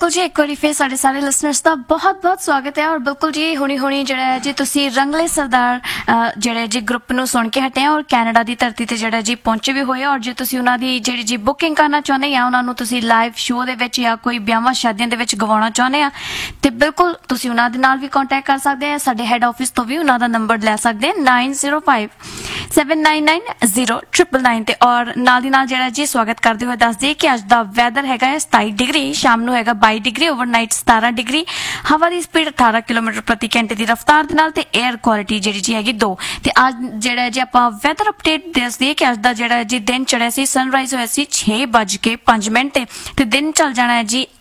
बिल्कुल जी, एक बार फिर साढ़े सारे लिसनर्स का बहुत बहुत स्वागत है। और बिल्कुल जी हुणी हुणी जिहड़ा जी तुसी रंगले सरदार जिहड़े जी ग्रुप नूं सुन के हटे और कैनेडा की धरती ते जिहड़ा जी पहुंचे भी होए। और जे तुसी उन्हां दी जिहड़ी जी बुकिंग करना चाहुंदे या उन्हां नूं तुसी लाइव शो दे विच या कोई ब्याहां शादियां दे विच गवाउणा चाहुंदे आ ते बिल्कुल तुसी उन्हां दे नाल भी कॉन्टैक्ट कर सकदे आ। साडे हैड ऑफिस तो भी उन्हां दा नंबर लै सकदे 9057990999 ते और नाल दी नाल जिहड़ा जी स्वागत करदे होए दस दी कि अज दा वैदर हैगा 27 डिग्री, शाम नूं हैगा 22 डिग्री, ओवरनाइट 17 डिग्री, हवा की स्पीड 18 किलोमीटर प्रति घंटे की रफ्तार दे नाल ते एयर क्वालिटी जिहड़ी जी हैगी 2। ते अज जिहड़ा जी आपां वैदर अपडेट दस दी कि अज दा जिहड़ा जी दिन चढ़िया सी, सनराइज होया सी 6:05 ते दिन चल जाना है जी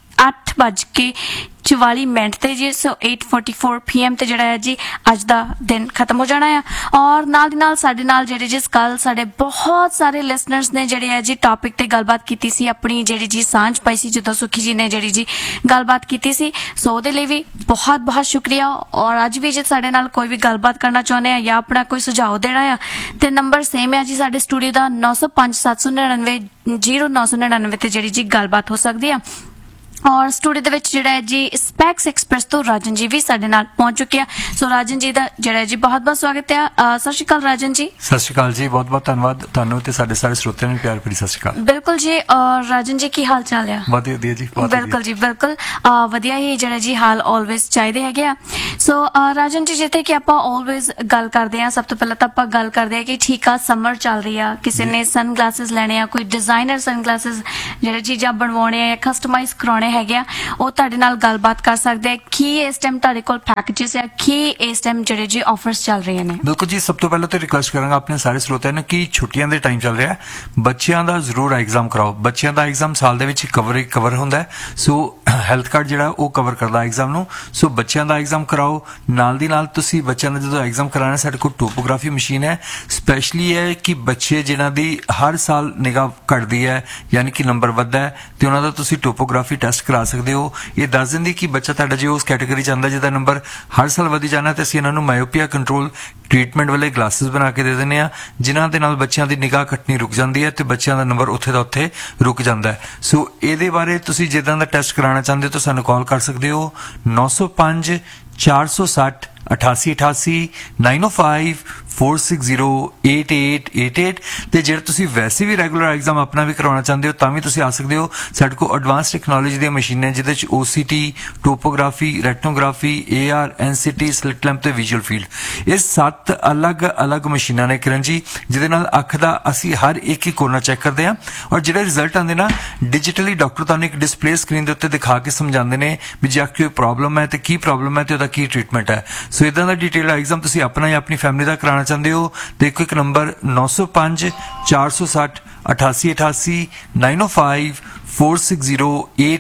8:44 ते जी। सो 8:44 PM ते जिहड़ा है जी अज दा दिन खत्म हो जाना है। और नाल दी नाल साडे नाल जिहड़े जी कल साडे बहुत सारे लिसनर्स ने जिहड़े है जी टॉपिक ते गलबात कीती सी, अपनी जिहड़ी जी सांझ पाई सी जदों सुखी जी ने जिहड़ी जी गलबात कीती सी। सो ओहदे लई भी बहुत बहुत शुक्रिया। और अज भी जे साडे नाल कोई भी गलबात करना चाहुंदे आ या अपना कोई सुझाव देना है ते नंबर सेम है जी साडे स्टूडियो दा 905 799 0999 ते जिहड़ी जी गलबात हो सकदी है। और स्टूडियो दे विच जिहड़ा है जी स्पैक्स एक्सप्रैस तो राजन जी भी साडे नाल पहुंच चुके हैं। सो राजन जी दा जिहड़ा है जी बहुत बहुत स्वागत है। सत श्री अकाल राजन जी। सत श्री अकाल जी, बहुत बहुत धन्यवाद तुहानू ते साडे सारे श्रोतिਆਂ ਨੂੰ प्यार भरी सत श्री अकाल। बिल्कुल जी। और राजन जी की हाल चाल है? बहुत वधिया जी, बहुत बिल्कुल जी बिल्कुल वधिया ही जिहड़ा जी हाल ऑलवेज चाहिए हैगे आ। सो राजन जी जिथे कि आपां ऑलवेज गल करदे आ, सब तो पहला तां आपां गल करदे आ कि ठीक आ समर चल रही आ, किसी ने सन ग्लासेस लेने आ, कोई डिजाइनर सन ग्लासेस जिहड़े चीज़ां बनवाउने आ या कस्टमाइज कराउने हैगे आ, ਉਹ ਤੁਹਾਡੇ ਨਾਲ ਗੱਲਬਾਤ ਕਰ ਸਕਦੇ ਆ ਕਿ ਇਸ ਟਾਈਮ ਤੁਹਾਡੇ ਕੋਲ ਪੈਕੇजेस ਆ ਕਿ ਇਸ ਟਾਈਮ ਜਿਹੜੇ ਜੀ ਆਫਰਸ ਚੱਲ ਰਹੇ ਨੇ। ਬਿਲਕੁਲ ਜੀ, ਸਭ ਤੋਂ ਪਹਿਲਾਂ ਤਾਂ ਰਿਕੁਐਸਟ ਕਰਾਂਗਾ ਆਪਣੇ ਸਾਰੇ ਸਰੋਤਿਆਂ ਨੂੰ ਕਿ ਛੁੱਟੀਆਂ ਦੇ ਟਾਈਮ ਚੱਲ ਰਿਹਾ, ਬੱਚਿਆਂ ਦਾ ਜ਼ਰੂਰ ਐਗਜ਼ਾਮ ਕਰਾਓ। ਬੱਚਿਆਂ ਦਾ ਐਗਜ਼ਾਮ ਸਾਲ ਦੇ ਵਿੱਚ ਕਵਰ ਹੁੰਦਾ, ਸੋ ਹੈਲਥ ਕਾਰਡ ਜਿਹੜਾ ਉਹ ਕਵਰ ਕਰਦਾ ਐਗਜ਼ਾਮ ਨੂੰ। ਸੋ ਬੱਚਿਆਂ ਦਾ ਐਗਜ਼ਾਮ ਕਰਾਓ। ਨਾਲ ਦੀ ਨਾਲ ਤੁਸੀਂ ਬੱਚਿਆਂ ਦਾ ਜਦੋਂ ਐਗਜ਼ਾਮ ਕਰਾਉਣਾ, ਸਾਡੇ ਕੋਲ ਟੋਪੋਗ੍ਰਾਫੀ ਮਸ਼ੀਨ ਹੈ ਸਪੈਸ਼ਲੀ ਹੈ ਕਿ ਬੱਚੇ ਜਿਨ੍ਹਾਂ ਦੀ ਹਰ ਸਾਲ ਨਿਗਾਹ ਘਟਦੀ ਹੈ ਯਾਨੀ ਕਿ ਨੰਬਰ ਵੱਧਦਾ ਹੈ ਤੇ ਉਹਨਾਂ ਦਾ ਤੁਸੀਂ ਟੋਪੋਗ੍ਰਾਫੀ ਟੈਸਟ ਕਰਾ ਸਕਦੇ ਹੋ। ਇਹ ਦੱਸ ਦਿੰਦੀ ਕਿ ਬੱਚਾ ਤੁਹਾਡਾ ਜੇ ਉਸ ਕੈਟਾਗਰੀ 'ਚ ਆਉਂਦਾ ਜਿਹਦਾ ਨੰਬਰ ਹਰ ਸਾਲ ਵਧੀ ਜਾਣਾ ਤੇ ਅਸੀਂ ਇਹਨਾਂ ਨੂੰ ਮਾਇਓਪੀਆ ਕੰਟਰੋਲ ਟ੍ਰੀਟਮੈਂਟ ਵਾਲੇ ਗਲਾਸਿਸ ਬਣਾ ਕੇ ਦੇ ਦਿੰਦੇ ਆ, ਜਿਨ੍ਹਾਂ ਦੇ ਨਾਲ ਬੱਚਿਆਂ ਦੀ ਨਿਗਾਹ ਘਟਣੀ ਰੁਕ ਜਾਂਦੀ ਹੈ ਤੇ ਬੱਚਿਆਂ ਦਾ ਨੰਬਰ ਉੱਥੇ ਦਾ ਉੱਥੇ ਰੁਕ ਜਾਂਦਾ ਹੈ। ਸੋ ਇਹਦੇ ਬਾਰੇ ਤੁਸੀਂ ਜਿੱਦਾਂ ਦਾ ਟੈਸਟ ਕਰਾਉਣਾ ਚਾਹੁੰਦੇ ਹੋ ਤਾਂ ਸਾਨੂੰ ਕਾਲ ਕਰ ਸਕਦੇ ਹੋ 905 460 8888 905 460 8888 ਤੇ ਜੇ ਤੁਸੀਂ ਵੈਸੇ ਵੀ ਰੈਗੂਲਰ ਐਗਜ਼ਾਮ ਆਪਣਾ ਵੀ ਕਰਵਾਉਣਾ ਚਾਹੁੰਦੇ ਹੋ ਤਾਂ ਵੀ ਤੁਸੀਂ ਆ ਸਕਦੇ ਹੋ। ਸਾਡੇ ਕੋਲ ਐਡਵਾਂਸ ਟੈਕਨੋਲੋਜੀ ਦੀਆਂ ਮਸ਼ੀਨਾਂ ਜਿਹਦੇ ਚ OCT, topography, ਰੈਟਨੋਗ੍ਰਾਫੀ, AR, NCT, slit lamp ਤੇ ਵਿਜ਼ੂਅਲ ਫੀਲਡ, ਇਹ 7 ਅਲੱਗ ਮਸ਼ੀਨਾਂ ਨੇ ਕਿਰਨ ਜੀ, ਜਿਹਦੇ ਨਾਲ ਅੱਖ ਦਾ ਅਸੀਂ ਹਰ ਇੱਕ ਕੋਨਾ ਚੈੱਕ ਕਰਦੇ ਹਾਂ ਔਰ ਜਿਹੜੇ ਰਿਜ਼ਲਟ ਆਉਂਦੇ ਨਾ ਡਿਜੀਟਲੀ ਡਾਕਟਰ ਤੁਹਾਨੂੰ ਇੱਕ ਡਿਸਪਲੇ ਸਕਰੀਨ ਦੇ ਉੱਤੇ ਦਿਖਾ ਕੇ ਸਮਝਾਉਂਦੇ ਨੇ ਵੀ ਜੇ ਅੱਖ ਕੋਈ ਪ੍ਰੋਬਲਮ ਹੈ ਤੇ ਕੀ ਪ੍ਰੋਬਲਮ ਹੈ ਤੇ ਉਹਦਾ ਕੀ ਟ੍ਰੀਟਮੈਂਟ ਹੈ। ਸੋ ਇਦਾਂ ਦਾ ਡਿਟੇਲ ਐਗਜ਼ਾਮ ਤੁਸੀਂ ਆਪਣਾ ਜਾਂ ਆਪਣੀ ਫੈਮਿਲੀ ਦਾ ਕਰਾਉਣਾ ਚਾਹੁੰਦੇ ਹੋ ਤੇ ਇੱਕ ਨੰਬਰ 905 460 8888 905 460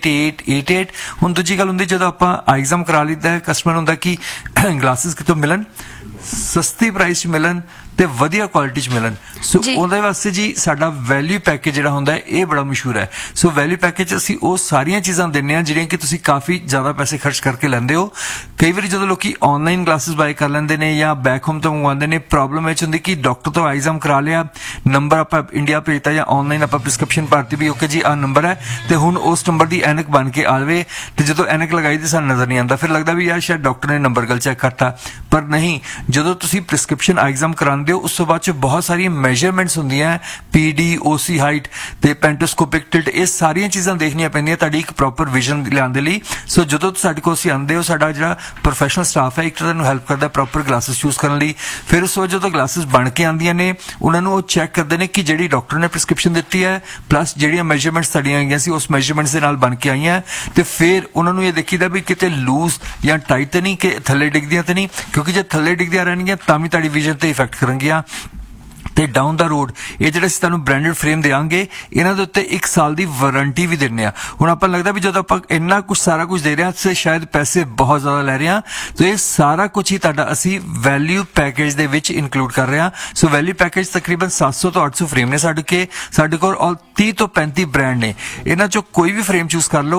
8888। ਹੁਣ ਦੂਜੀ ਗੱਲ ਹੁੰਦੀ ਜਦੋਂ ਆਪਾਂ ਐਗਜ਼ਾਮ ਕਰਾ ਲਈਦਾ ਕਸਟਮਰ ਹੁੰਦਾ ਕਿ ਗਲਾਸਿਸ ਕਿਤੋਂ ਮਿਲਣ, ਸਸਤੀ ਪ੍ਰਾਈਸ 'ਚ ਮਿਲਣ ਤੇ ਵਧੀਆ ਕੁਆਲਿਟੀ 'ਚ ਮਿਲਣ। ਸੋ ਉਹਦੇ ਵਾਸਤੇ ਜੀ ਸਾਡਾ ਵੈਲਿਊ ਪੈਕੇਜ ਜਿਹੜਾ ਹੁੰਦਾ ਹੈ ਇਹ ਬੜਾ ਮਸ਼ਹੂਰ ਹੈ। ਸੋ ਵੈਲਿਊ ਪੈਕੇਜ ਅਸੀਂ ਉਹ ਸਾਰੀਆਂ ਚੀਜ਼ਾਂ ਦਿੰਦੇ ਹਾਂ ਜਿਹੜੀਆਂ ਕਿ ਤੁਸੀਂ ਕਾਫੀ ਜ਼ਿਆਦਾ ਪੈਸੇ ਖਰਚ ਕਰਕੇ ਲੈਂਦੇ ਹੋ। ਕਈ ਵਾਰੀ ਜਦੋਂ ਲੋਕੀ ਆਨਲਾਈਨ ਕਲਾਸਿਸ ਬਾਏ ਕਰ ਲੈਂਦੇ ਨੇ ਜਾਂ ਬੈਕ ਹੋਮ ਤੋਂ ਮੰਗਵਾਉਂਦੇ ਨੇ, ਪ੍ਰੋਬਲਮ ਇਹ 'ਚ ਹੁੰਦੀ ਕਿ ਡਾਕਟਰ ਤੋਂ ਐਗਜ਼ਾਮ ਕਰਾ ਲਿਆ, ਨੰਬਰ ਆਪਾਂ ਇੰਡੀਆ ਭੇਜਤਾ ਜਾਂ ਆਨਲਾਈਨ ਆਪਾਂ ਪ੍ਰਿਸਕ੍ਰਿਪਸ਼ਨ ਭਰਤੀ ਵੀ ਓਕੇ ਜੀ ਆਹ ਨੰਬਰ ਹੈ ਤੇ ਹੁਣ ਉਸ ਨੰਬਰ ਦੀ ਐਨਕ ਬਣ ਕੇ ਆਵੇ ਤੇ ਜਦੋਂ ਐਨਕ ਲਗਾਈ ਤੇ ਸਾਨੂੰ ਨਜ਼ਰ ਨਹੀਂ ਆਉਂਦਾ, ਫਿਰ ਲੱਗਦਾ ਵੀ ਯਾਰ ਸ਼ਾਇਦ ਡਾਕਟਰ ਨੇ ਨੰਬਰ ਗਲਤ ਚੈੱਕ ਕਰਤਾ। ਪਰ ਨਹੀਂ, ਜਦੋਂ ਤੁਸੀਂ ਪ੍ਰਿਸਕ੍ਰਿਪਸ਼ਨ ਐਗਜ਼ਾਮ ਕਰਾਉਂਦੇ ਹੋ ਉਸ ਤੋਂ ਬਾਅਦ 'ਚ ਬਹੁਤ ਸਾਰੀਆਂ ਮੈਜਰਮੈਂਟਸ ਹੁੰਦੀਆਂ, PD, OC ਹਾਈਟ ਤੇ ਪੈਂਟੋਸਕੋਪਿਕ ਟਿਲਟ, ਇਹ ਸਾਰੀਆਂ ਚੀਜ਼ਾਂ ਦੇਖਣੀਆਂ ਪੈਂਦੀਆਂ ਤੁਹਾਡੀ ਇੱਕ ਪ੍ਰੋਪਰ ਵਿਜ਼ਨ ਲਿਆਉਣ ਦੇ ਲਈ। ਸੋ ਜਦੋਂ ਸਾਡੇ ਕੋਲ ਅਸੀਂ ਆਉਂਦੇ ਹੋ, ਸਾਡਾ ਜਿਹੜਾ ਪ੍ਰੋਫੈਸ਼ਨਲ ਸਟਾਫ ਹੈ ਇੱਕ ਤੁਹਾਨੂੰ ਹੈਲਪ ਕਰਦਾ ਪ੍ਰੋਪਰ ਗਲਾਸਿਸ ਚੂਜ਼ ਕਰਨ ਲਈ। ਫਿਰ ਉਸ ਤੋਂ ਜਦੋਂ ਗਲਾਸਿਸ ਬਣ ਕੇ ਆਉਂਦੀਆਂ ਨੇ ਉਹਨਾਂ ਨੂੰ ਉਹ ਚੈੱਕ ਕਰਦੇ ਨੇ ਕਿ ਜਿਹੜੀ ਡਾਕਟਰ ਨੇ ਪ੍ਰਿਸਕ੍ਰਿਪਸ਼ਨ ਦਿੱਤੀ ਹੈ ਪਲੱਸ ਜਿਹੜੀਆਂ ਮੈਜਰਮੈਂਟਸ ਤੁਹਾਡੀਆਂ ਆਈਆਂ ਸੀ ਉਸ ਮੈਜਰਮੈਂਟਸ ਦੇ ਨਾਲ ਬਣ ਕੇ ਆਈਆਂ ਤੇ ਫਿਰ ਉਹਨਾਂ ਨੂੰ ਇਹ ਦੇਖੀਦਾ ਵੀ ਕਿਤੇ ਲੂਜ਼ ਜਾਂ ਟਾਈਟ ਤਾਂ ਨਹੀਂ ਕਿ ਥੱਲੇ ਡਿੱਗਦੀਆਂ ਤਾਂ ਨਹੀਂ, ਕਿਉਂਕਿ ਜੇ ਥੱਲੇ ਡਿੱਗਦੀਆਂ ਰਹਿਣਗੀਆਂ ਤਾਂ ਵੀ ਤੁਹਾਡੀ ਵਿਜ਼ਨ ਤੇ ਇਫੈਕਟ ਕਰਨਗੀਆਂ। ਤੇ ਡਾਊਨ ਦਾ ਰੋਡ ਇਹ ਜਿਹੜੇ ਅਸੀਂ ਤੁਹਾਨੂੰ ਬ੍ਰਾਂਡਡ ਫਰੇਮ ਦੇਵਾਂਗੇ ਇਹਨਾਂ ਦੇ ਉੱਤੇ 1 ਸਾਲ ਦੀ ਵਾਰੰਟੀ ਵੀ ਦਿੰਦੇ ਆ। ਹੁਣ ਆਪਾਂ ਲੱਗਦਾ ਵੀ ਜਦੋਂ ਆਪਾਂ ਇੰਨਾ ਕੁਝ ਸਾਰਾ ਕੁਝ ਦੇ ਰਹੇ ਹਾਂ ਤੇ ਸ਼ਾਇਦ ਪੈਸੇ ਬਹੁਤ ਜ਼ਿਆਦਾ ਲੈ ਰਹੇ ਹਾਂ, ਤੇ ਇਹ ਸਾਰਾ ਕੁਝ ਹੀ ਤੁਹਾਡਾ ਅਸੀਂ ਵੈਲਿਊ ਪੈਕੇਜ ਦੇ ਵਿੱਚ ਇਨਕਲੂਡ ਕਰ ਰਹੇ ਹਾਂ। ਸੋ ਵੈਲਿਊ ਪੈਕੇਜ ਤਕਰੀਬਨ 700 ਤੋਂ 800 ਫਰੇਮ ਨੇ ਸਾਡੇ ਕੋਲ ਔਰ 30 ਤੋਂ 35 ਬ੍ਰਾਂਡ ਨੇ। ਇਹਨਾਂ ਚੋਂ ਕੋਈ ਵੀ ਫਰੇਮ ਚੂਜ਼ ਕਰ ਲਓ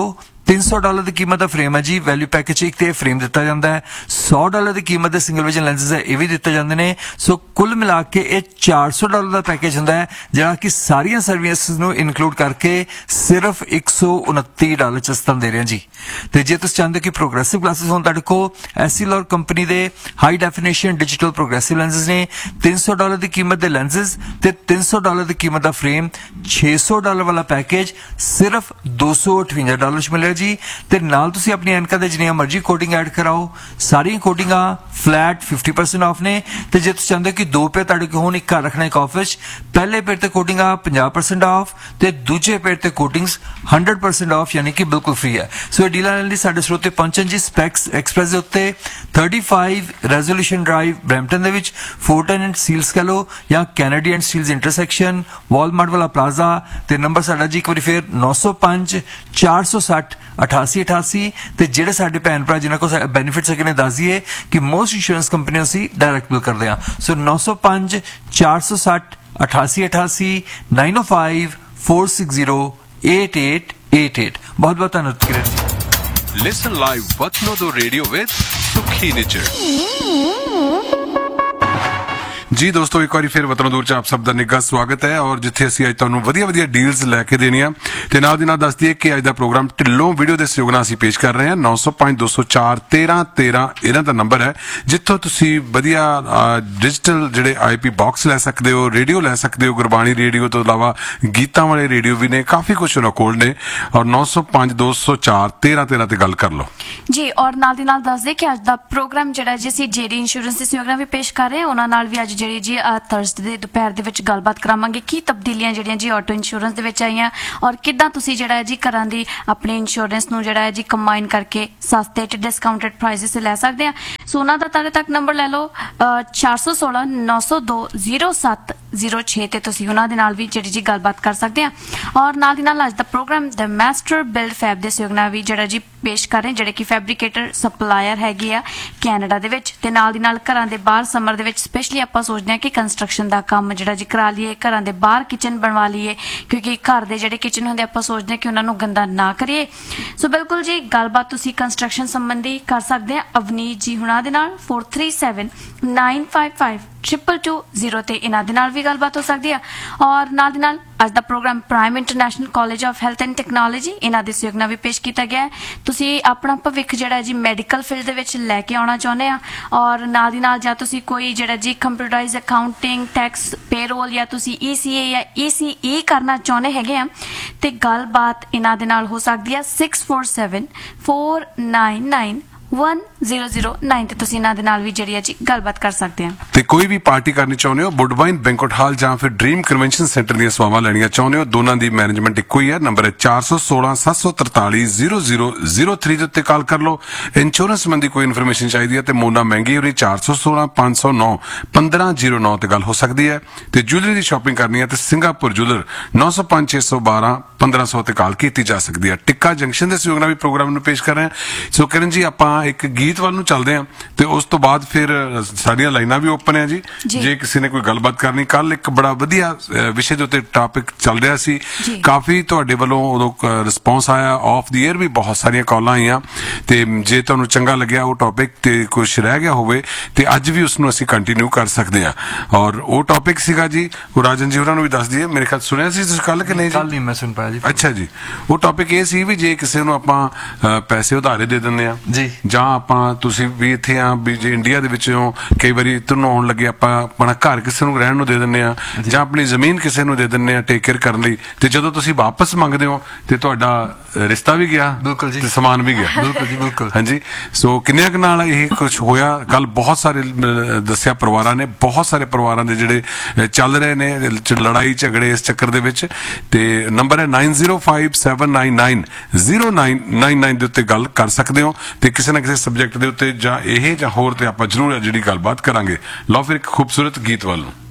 $300 ਦੀ ਕੀਮਤ ਦਾ ਫਰੇਮ ਹੈ ਜੀ। ਵੈਲਿਊ ਪੈਕੇਜ ਇੱਕ ਤੇ ਫਰੇਮ ਦਿੱਤਾ ਜਾਂਦਾ ਹੈ। $100 ਦੀ ਕੀਮਤ ਦੇ ਸਿੰਗਲ ਵਿਜ਼ਨ ਲੈਂਸਸ ਹੈ, ਇਹ ਵੀ ਦਿੱਤੇ ਜਾਂਦੇ ਨੇ। ਸੋ ਕੁੱਲ ਮਿਲਾ ਕੇ ਇਹ $400 ਦਾ ਪੈਕੇਜ ਹੁੰਦਾ ਹੈ, ਜਿਹੜਾ ਕਿ ਸਾਰੀਆਂ ਸਰਵਿਸਿਜ਼ ਨੂੰ ਇਨਕਲੂਡ ਕਰਕੇ ਸਿਰਫ $129 ਚ ਤੁਹਾਨੂੰ ਦੇ ਰਿਹਾ ਜੀ। ਤੇ ਜੇ ਤੁਸੀਂ ਚਾਹੁੰਦੇ ਕਿ ਪ੍ਰੋਗਰੈਸਿਵ ਗਲਾਸਿਸ ਹੋਣ ਤੁਹਾਡੇ ਕੋਲ, ਐਸੀਲੌਰ ਕੰਪਨੀ ਦੇ high definition digital progressive lenses ਨੇ। $300 ਦੀ ਕੀਮਤ ਦੇ ਲੈਂਸਸ ਤੇ $300 ਦੀ ਕੀਮਤ ਦਾ ਫਰੇਮ, $600 ਵਾਲਾ ਪੈਕੇਜ ਸਿਰਫ $258 ਚ ਮਿਲਿਆ ਜੀ। ਤੇ ਨਾਲ ਤੁਸੀਂ ਆਪਣੀ ਐਨਕਾਂ ਦੇ ਜਿੰਨੀਆਂ ਮਰਜ਼ੀ ਕੋਟਿੰਗ ਐਡ ਕਰਾਓ, ਸਾਰੀਆਂ ਕੋਟਿੰਗਾਂ ਫਲੈਟ 50% ਆਫ ਨੇ। ਤੇ ਜੇ ਤੁਸੀਂ ਚਾਹੁੰਦੇ ਕਿ 2 ਪੇਅਰ ਤੁਹਾਡੇ ਕੋਲ ਹੋਣ, ਇੱਕ ਘਰ ਰੱਖਣਾ ਇੱਕ ਆਫਿਸ, ਪਹਿਲੇ ਪੇਅਰ ਤੇ ਕੋਟਿੰਗਾਂ 50% ਆਫ ਤੇ ਦੂਜੇ ਪੇਅਰ ਤੇ ਕੋਟਿੰਗਸ 100% ਆਫ, ਯਾਨੀ ਕਿ ਬਿਲਕੁਲ ਫ੍ਰੀ ਹੈ। ਸੋ ਇਹ ਡੀਲਾਂ ਲੈਣ ਲਈ ਸਾਡੇ ਸਰੋਤੇ ਪਹੁੰਚਣ ਜੀ ਸਪੈਕਸ ਐਕਸਪ੍ਰੈਸ ਦੇ ਉੱਤੇ 35 ਰੈਜ਼ੋਲੂਸ਼ਨ ਡਰਾਈਵ ਬਰੈਂਪਟਨ ਦੇ ਵਿੱਚ, ਫੋਰਟਨ ਐਂਡ ਸੀਲਸ ਕਹ ਲਓ ਜਾਂ Kennedy and seals intersection, Walmart ਵਾਲਾ ਪਲਾਜ਼ਾ। ਤੇ ਨੰਬਰ ਸਾਡਾ ਜੀ ਇੱਕ ਵਾਰੀ ਫੇਰ 905 460 8888। ਤੇ ਜਿਹੜੇ ਸਾਡੇ ਭੈਣ ਭਰਾ ਜਿਨ੍ਹਾਂ ਕੋਲ ਬੈਨੀਫਿਟਸ ਹੈਗੇ ਨੇ, ਦੱਸ ਦਈਏ ਕਿ ਮੋਸਟ ਇੰਸ਼ੋਰੈਂਸ ਕੰਪਨੀਆਂ ਅਸੀਂ ਡਾਇਰੈਕਟ ਬਿਲ ਕਰਦੇ ਹਾਂ। ਸੋ 905 460 8888 905 460 8888। ਬਹੁਤ ਬਹੁਤ ਧੰਨਵਾਦ ਕਿਰਨ ਜੀ। Listen live Vatno Do Radio with Sukhi Nichar। ਜੀ ਦੋਸਤੋ, ਇੱਕ ਵਾਰੀ ਫਿਰ ਵਤਨੋਂ ਦੂਰ ਚ ਆਪ ਸਭ ਦਾ ਨਿੱਘਾ ਸਵਾਗਤ ਹੈ। ਔਰ ਜਿੱਥੇ ਅਸੀਂ ਅੱਜ ਤੁਹਾਨੂੰ ਵਧੀਆ ਡੀਲਸ ਲੈ ਕੇ ਦੇਣੀਆਂ ਤੇ ਨਾਲ ਦੀ ਨਾਲ ਦੱਸ ਦਈਏ ਕਿ ਅੱਜ ਦਾ ਪ੍ਰੋਗਰਾਮ ਢਿੱਲੋਂ ਵੀਡੀਓ ਦੇ ਸਹਿਯੋਗ ਨਾਲ ਅਸੀਂ ਪੇਸ਼ ਕਰ ਰਹੇ ਹਾਂ। 905 204 1313 ਇਹਨਾਂ ਦਾ ਨੰਬਰ ਹੈ, ਜਿੱਥੋਂ ਤੁਸੀਂ ਵਧੀਆ ਡਿਜੀਟਲ ਜਿਹੜੇ IP ਬਾਕਸ ਲੈ ਸਕਦੇ ਹੋ, ਰੇਡੀਓ ਲੈ ਸਕਦੇ ਹੋ, ਗੁਰਬਾਣੀ ਰੇਡੀਓ ਤੋਂ ਇਲਾਵਾ ਗੀਤਾਂ ਵਾਲੇ ਰੇਡੀਓ ਵੀ ਨੇ, ਕਾਫੀ ਕੁਝ ਉਹਨਾਂ ਕੋਲ ਨੇ। ਔਰ 905 204 1313 ਤੇ ਗੱਲ ਕਰ ਲਓ ਜੀ। ਔਰ ਨਾਲ ਦੀ ਨਾਲ ਦੱਸ ਦੇ ਕਿ ਅੱਜ ਦਾ ਪ੍ਰੋਗਰਾਮ ਜਿਹੜਾ ਜੀ ਅਸੀਂ ਜੇਡੀ ਇੰਸ਼ੋਰੈਂਸ ਦੇ ਸਹਿਯੋਗ ਨਾਲ ਵੀ ਪੇਸ਼ ਕਰ ਰਹੇ ਹਾਂ। ਉਹਨਾਂ ਨਾਲ ਵੀ ਅੱਜ ਜਿਹੜੀ ਜੀ ਥਰਸਡੇ ਦੇ ਦੁਪਹਿਰ ਦੇ ਵਿੱਚ ਗੱਲਬਾਤ ਕਰਾਵਾਂਗੇ ਕੀ ਤਬਦੀਲੀਆਂ ਜਿਹੜੀਆਂ ਜੀ ਆਟੋ ਇੰਸ਼ੋਰੈਂਸ ਦੇ ਵਿੱਚ ਆਈਆਂ, ਔਰ ਕਿੱਦਾਂ ਤੁਸੀਂ ਜਿਹੜਾ ਹੈ ਜੀ ਘਰਾਂ ਦੀ ਆਪਣੀ ਇੰਸ਼ੋਰੈਂਸ ਨੂੰ ਜਿਹੜਾ ਹੈ ਜੀ ਕੰਬਾਈਨ ਕਰਕੇ ਸਸਤੇ ਤੇ ਡਿਸਕਾਊਂਟਡ ਪ੍ਰਾਈਸਿਸ ਤੇ ਲੈ ਸਕਦੇ ਆ। ਸੋ ਉਹਨਾਂ ਦਾ ਤੁਹਾਡੇ ਤੱਕ ਨੰਬਰ ਲੈ ਲਓ 416 902 0706 ਤੇ ਤੁਸੀਂ ਉਹਨਾਂ ਦੇ ਨਾਲ ਵੀ ਜਿਹੜੀ ਜੀ ਗੱਲਬਾਤ ਕਰ ਸਕਦੇ ਆ। ਔਰ ਨਾਲ ਦੀ ਨਾਲ ਅੱਜ ਦਾ ਪ੍ਰੋਗਰਾਮ ਦ ਮਾਸਟਰ ਬਿਲਡ ਫੈਬ ਦੇ ਸਹਿਯੋਗ ਨਾਲ ਵੀ ਜਿਹੜਾ ਜੀ ਪੇਸ਼ ਕਰ ਰਹੇ, ਜਿਹੜੇ ਕਿ ਫੈਬਰੀਕੇਟਰ ਸਪਲਾਇਰ ਹੈਗੇ ਆ ਕੈਨੇਡਾ ਦੇ ਵਿੱਚ। ਤੇ ਨਾਲ ਦੀ ਨਾਲ ਘਰਾਂ ਦੇ ਬਾਹਰ ਸਮਰ ਦੇ ਵਿੱਚ ਸਪੈਸ਼ਲੀ ਆਪਾਂ ਸੋਚਦੇ ਹਾਂ ਕਿ ਕੰਸਟਰਕਸ਼ਨ ਦਾ ਕੰਮ ਜਿਹੜਾ ਜੀ ਕਰਾ ਲਈਏ, ਘਰਾਂ ਦੇ ਬਾਹਰ ਕਿਚਨ ਬਣਵਾ ਲਈਏ, ਕਿਉਂਕਿ ਘਰ ਦੇ ਜਿਹੜੇ ਕਿਚਨ ਹੁੰਦੇ ਆਪਾਂ ਸੋਚਦੇ ਹਾਂ ਕਿ ਉਹਨਾਂ ਨੂੰ ਗੰਦਾ ਨਾ ਕਰੀਏ। ਸੋ ਬਿਲਕੁਲ ਜੀ ਗੱਲਬਾਤ ਤੁਸੀਂ ਕੰਸਟਰਕਸ਼ਨ ਸੰਬੰਧੀ ਕਰ ਸਕਦੇ ਆ ਅਵਨੀਤ ਜੀ ਹੁਣਾਂ ਦੇ ਨਾਲ 437 955 2220 ਤੇ ਇਹਨਾਂ ਦੇ ਨਾਲ ਵੀ ਗੱਲਬਾਤ ਹੋ ਸਕਦੀ ਆ। ਔਰ ਨਾਲ ਦੀ ਨਾਲ ਅੱਜ ਦਾ programme prime international college of health and technology ਇਹਨਾਂ ਦੇ ਸਹਿਯੋਗ ਨਾਲ ਵੀ ਪੇਸ਼ ਕੀਤਾ ਗਿਆ ਹੈ। ਤੁਸੀਂ ਆਪਣਾ ਭਵਿੱਖ ਜਿਹੜਾ ਜੀ ਮੈਡੀਕਲ ਫੀਲਡ ਦੇ ਵਿੱਚ ਲੈ ਕੇ ਆਉਣਾ ਚਾਹੁੰਦੇ ਆ, ਔਰ ਨਾਲ ਦੀ ਨਾਲ ਜਾਂ ਤੁਸੀਂ ਕੋਈ ਜਿਹੜਾ ਜੀ ਕੰਪਿਊਟਰਾਈਜ਼ ਅਕਾਊਂਟਿੰਗ, ਟੈਕਸ, ਪੇਰੋਲ ਜਾਂ ਤੁਸੀਂ ECA ਜਾਂ ECE ਕਰਨਾ ਚਾਹੁੰਦੇ ਹੈਗੇ ਆ, ਤੇ ਗੱਲਬਾਤ ਇਹਨਾਂ ਦੇ ਨਾਲ ਹੋ ਸਕਦੀ ਆ 647 499 1009 ਤੇ ਤੁਸੀਂ ਇਹਨਾਂ ਦੇ ਨਾਲ ਵੀ ਜਿਹੜੀ ਹੈ ਜੀ ਗੱਲਬਾਤ ਕਰ ਸਕਦੇ ਆ। ਤੇ ਕੋਈ ਵੀ ਪਾਰਟੀ ਕਰਨੀ ਚਾਹੁੰਦੇ ਹੋ, ਵੁੱਡਬਾਈਨ ਬੈਂਕਟ ਹਾਲ ਜਾਂ ਫਿਰ ਡ੍ਰੀਮ ਕਨਵੈਨਸ਼ਨ ਸੈਂਟਰ ਦੀਆਂ ਸੇਵਾਵਾਂ ਲੈਣੀਆਂ ਚਾਹੁੰਦੇ ਹੋ, ਦੋਨਾਂ ਦੀ ਮੈਨੇਜਮੈਂਟ ਇੱਕੋ ਹੀ ਹੈ। ਨੰਬਰ ਹੈ 416 743 0003 ਦੇ ਉੱਤੇ ਕਾਲ ਕਰ ਲਓ। ਇੰਸ਼ੋਰੈਂਸ ਸੰਬੰਧੀ ਕੋਈ ਇਨਫੋਰਮੇਸ਼ਨ ਚਾਹੀਦੀ ਹੈ ਤੇ ਮੋਨਾ ਮਹਿੰਗੀ ਹੋਰੀ 416 509 1509 ਤੇ ਗੱਲ ਹੋ ਸਕਦੀ ਹੈ। ਤੇ ਜੁਐਲਰੀ ਦੀ ਸ਼ਾਪਿੰਗ ਕਰਨੀ ਹੈ ਤੇ ਸਿੰਗਾਪੁਰ ਜੁਐਲਰ 905 612 1500 ਤੇ ਕਾਲ ਕੀਤੀ ਜਾ ਸਕਦੀ ਹੈ। ਟਿੱਕਾ ਜੰਕਸ਼ਨ ਦੇ ਸਹਿਯੋਗ ਨਾਲ ਵੀ ਪ੍ਰੋਗਰਾਮ ਨੂੰ ਪੇਸ਼ ਕਰ ਰਹੇ ਹਾਂ। ਸੋ ਕਿਰਨ ਜੀ, ਆਪਾਂ ਇੱਕ ਗੀਤ ਵੱਲ ਨੂੰ ਚੱਲਦੇ ਹਾਂ ਤੇ ਉਸ ਤੋਂ ਬਾਅਦ ਫਿਰ ਸਾਡੀਆਂ ਲਾਈਨਾਂ ਵੀ ਓਪਨ ਹੈ ਜੀ। ਜੇ ਕਿਸੇ ਨੇ ਕੋਈ ਗੱਲਬਾਤ ਕਰਨੀ, ਕੱਲ ਇੱਕ ਬੜਾ ਵਧੀਆ ਵਿਸ਼ੇ ਦੇ ਉੱਤੇ ਟਾਪਿਕ ਚੱਲ ਰਿਹਾ ਸੀ, ਕਾਫੀ ਤੁਹਾਡੇ ਵੱਲੋਂ ਉਦੋਂ ਰਿਸਪੌਂਸ ਆਇਆ, ਆਫ ਦੀ ਏਅਰ ਵੀ ਬਹੁਤ ਸਾਰੀਆਂ ਕਾਲਾਂ ਆਈਆਂ। ਤੇ ਜੇ ਤੁਹਾਨੂੰ ਚੰਗਾ ਲੱਗਿਆ ਉਹ ਟਾਪਿਕ ਤੇ ਕੁਝ ਰਹਿ ਗਿਆ ਹੋਵੇ ਤੇ ਅੱਜ ਵੀ ਉਸ ਨੂੰ ਅਸੀਂ ਕੰਟੀਨਿਊ ਕਰ ਸਕਦੇ ਹਾਂ। ਔਰ ਉਹ ਟਾਪਿਕ ਸੀਗਾ ਜੀ, ਉਹ ਰਾਜਨ ਜੀ ਹੋਰਾਂ ਨੂੰ ਵੀ ਦੱਸ ਦਈਏ, ਮੇਰੇ ਖਿਆਲ ਸੁਣਿਆ ਸੀ ਤੁਸੀਂ ਕੱਲ ਕਿ ਨਹੀਂ ਜੀ? ਕੱਲ ਨਹੀਂ ਮੈਂ ਸੁਣ ਪਾਇਆ ਜੀ। ਅੱਛਾ ਜੀ, ਉਹ ਟਾਪਿਕ ਇਹ ਸੀ ਵੀ ਜੇ ਕਿਸੇ ਨੂੰ ਆਪਾਂ ਪੈਸੇ ਉਧਾਰੇ ਦੇ ਦਿੰਦੇ ਆ ਜੀ, ਜਾਂ ਆਪਾਂ ਤੁਸੀਂ ਵੀ ਇੱਥੇ ਆ ਵੀ ਜੇ ਇੰਡੀਆ ਦੇ ਵਿੱਚੋਂ ਕਈ ਵਾਰੀ ਤੁਹਾਨੂੰ ਆਉਣ ਲੱਗੇ ਆਪਾਂ ਆਪਣਾ ਘਰ ਕਿਸੇ ਨੂੰ ਰਹਿਣ ਨੂੰ ਦੇ ਦਿੰਦੇ ਆ ਜਾਂ ਆਪਣੀ ਜ਼ਮੀਨ ਕਿਸੇ ਨੂੰ ਦੇ ਦਿੰਦੇ ਆ ਟੇਕ ਕੇਅਰ ਕਰਨ ਲਈ, ਤੇ ਜਦੋਂ ਤੁਸੀਂ ਵਾਪਸ ਮੰਗਦੇ ਹੋ ਤੇ ਤੁਹਾਡਾ ਰਿਸ਼ਤਾ ਵੀ ਗਿਆ, ਬਿਲਕੁਲ ਜੀ, ਤੇ ਸਮਾਨ ਵੀ ਗਿਆ, ਬਿਲਕੁਲ ਜੀ, ਬਿਲਕੁਲ। ਹਾਂਜੀ, ਸੋ ਕਿੰਨਿਆਂ ਕੁ ਨਾਲ ਇਹ ਕੁਝ ਹੋਇਆ ਕੱਲ? ਬਹੁਤ ਸਾਰੇ ਦੱਸਿਆ ਪਰਿਵਾਰਾਂ ਨੇ, ਬਹੁਤ ਸਾਰੇ ਪਰਿਵਾਰਾਂ ਦੇ ਜਿਹੜੇ ਚੱਲ ਰਹੇ ਨੇ ਲੜਾਈ ਝਗੜੇ ਇਸ ਚੱਕਰ ਦੇ ਵਿੱਚ। ਤੇ ਨੰਬਰ ਹੈ 905799 0999 ਦੇ ਉੱਤੇ ਗੱਲ ਕਰ ਸਕਦੇ ਹੋ ਤੇ ਕਿਸੇ ਨਾ ਕਿਸੇ ਸਬਜੈਕਟ ਦੇ ਉੱਤੇ ਜਾਂ ਇਹ ਜਾਂ ਹੋਰ ਤੇ ਆਪਾਂ ਜ਼ਰੂਰ ਜਿਹੜੀ ਗੱਲਬਾਤ ਕਰਾਂਗੇ। ਲਓ ਫਿਰ ਇੱਕ ਖੂਬਸੂਰਤ ਗੀਤ ਵੱਲ ਨੂੰ।